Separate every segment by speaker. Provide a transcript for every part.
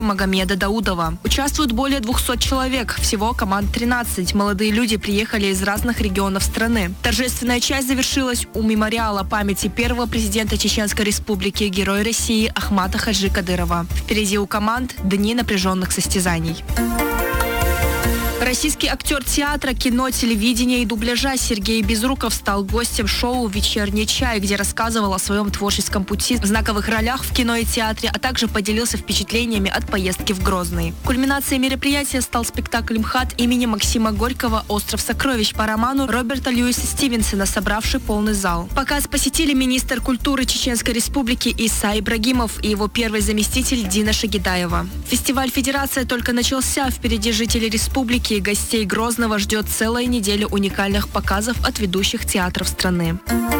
Speaker 1: Магомеда Даудова. Участвуют более 200 человек, всего команд 13. Молодые люди приехали из разных регионов страны. Торжественная часть завершилась у мемориала памяти первого президента Чеченской Республики, Героя России Ахмата Хаджи Кадырова. Впереди у команд дни напряженных состязаний. Российский актер театра, кино, телевидения и дубляжа Сергей Безруков стал гостем шоу «Вечерний чай», где рассказывал о своем творческом пути в знаковых ролях в кино и театре, а также поделился впечатлениями от поездки в Грозный. Кульминацией мероприятия стал спектакль МХАТ имени Максима Горького «Остров сокровищ» по роману Роберта Льюиса Стивенсона, собравший полный зал. Показ посетили министр культуры Чеченской Республики Иса Ибрагимов и его первый заместитель Дина Шагидаева. Фестиваль «Федерация» только начался, впереди жители республики и гостей Грозного ждет целая неделя уникальных показов от ведущих театров страны.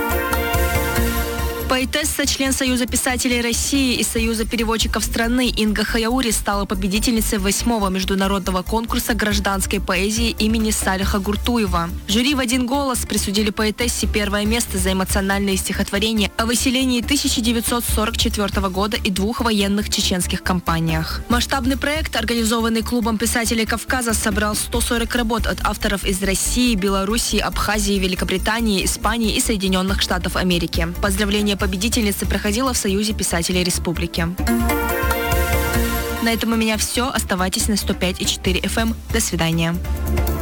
Speaker 1: Поэтесса, член Союза писателей России и Союза переводчиков страны Инга Хаяури стала победительницей 8-го международного конкурса гражданской поэзии имени Салиха Гуртуева. Жюри в один голос присудили поэтессе первое место за эмоциональные стихотворения о выселении 1944 года и 2 военных чеченских кампаниях. Масштабный проект, организованный Клубом писателей Кавказа, собрал 140 работ от авторов из России, Белоруссии, Абхазии, Великобритании, Испании и Соединенных Штатов Америки. Поздравления победительницы проходила в Союзе писателей Республики. На этом у меня все. Оставайтесь на 105,4 FM. До свидания.